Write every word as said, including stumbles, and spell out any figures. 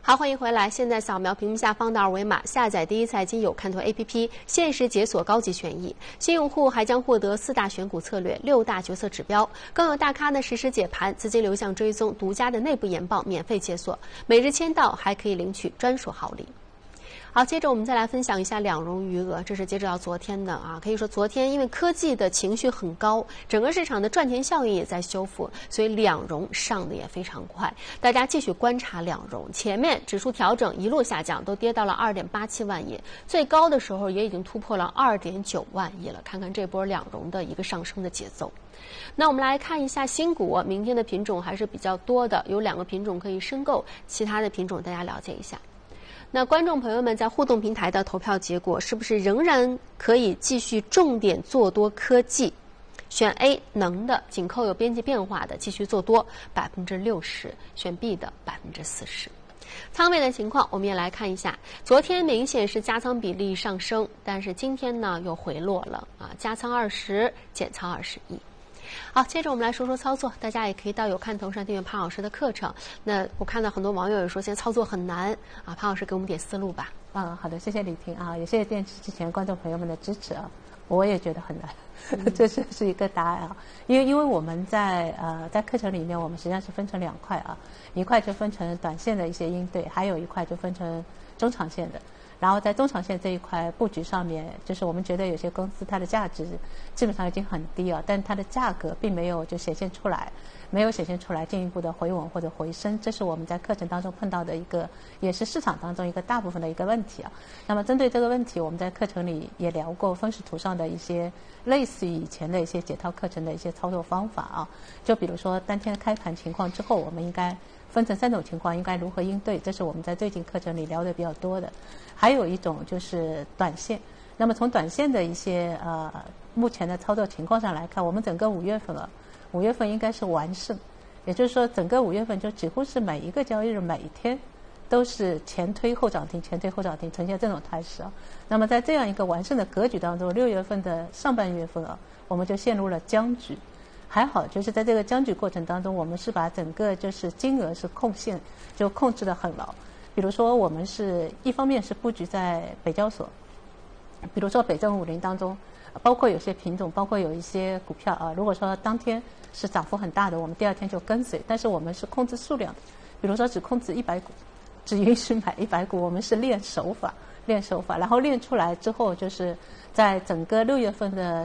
好，欢迎回来。现在扫描屏幕下方的二维码，下载第一财经有看头 A P P， 限时解锁高级权益。新用户还将获得四大选股策略、六大决策指标，更有大咖的实时解盘、资金流向追踪、独家的内部研报免费解锁。每日签到还可以领取专属好礼。好，接着我们再来分享一下两融余额，这是截止到昨天的啊。可以说昨天因为科技的情绪很高，整个市场的赚钱效应也在修复，所以两融上的也非常快。大家继续观察两融，前面指数调整一路下降，都跌到了 二点八七万亿，最高的时候也已经突破了 二点九万亿了。看看这波两融的一个上升的节奏。那我们来看一下新股，明天的品种还是比较多的，有两个品种可以申购，其他的品种大家了解一下。那观众朋友们在互动平台的投票结果是不是仍然可以继续重点做多科技？选 A 能的，紧扣有边际变化的继续做多百分之六十，选 B 的百分之四十。仓位的情况我们也来看一下，昨天明显是加仓比例上升，但是今天呢又回落了啊，加仓二十，减仓二十一。好，接着我们来说说操作，大家也可以到有看头上订阅潘老师的课程。那我看到很多网友也说现在操作很难啊，潘老师给我们点思路吧。 啊，好的，谢谢李婷啊，也谢谢电视之前观众朋友们的支持啊。我也觉得很难，嗯、这是是一个答案啊。因为因为我们在呃在课程里面，我们实际上是分成两块啊，一块就分成短线的一些应对，还有一块就分成中长线的。然后在中长线这一块布局上面，就是我们觉得有些公司它的价值基本上已经很低啊，但它的价格并没有就显现出来，没有显现出来进一步的回稳或者回升，这是我们在课程当中碰到的一个，也是市场当中一个大部分的一个问题啊。那么针对这个问题，我们在课程里也聊过分时图上的一些类似于以前的一些解套课程的一些操作方法啊，就比如说当天开盘情况之后，我们应该分成三种情况应该如何应对，这是我们在最近课程里聊的比较多的。还有一种就是短线，那么从短线的一些呃目前的操作情况上来看，我们整个五月份啊，五月份应该是完胜，也就是说整个五月份就几乎是每一个交易日每一天都是前推后涨停，前推后涨停，呈现这种态势啊。那么在这样一个完胜的格局当中，六月份的上半月份啊，我们就陷入了僵局。还好，就是在这个僵局过程当中，我们是把整个就是金额是控线就控制得很牢。比如说，我们是一方面是布局在北交所，比如说北证五零当中，包括有些品种，包括有一些股票啊，如果说当天是涨幅很大的，我们第二天就跟随，但是我们是控制数量的，比如说只控制一百股，只允许买一百股，我们是练手法，练手法，然后练出来之后，就是在整个六月份的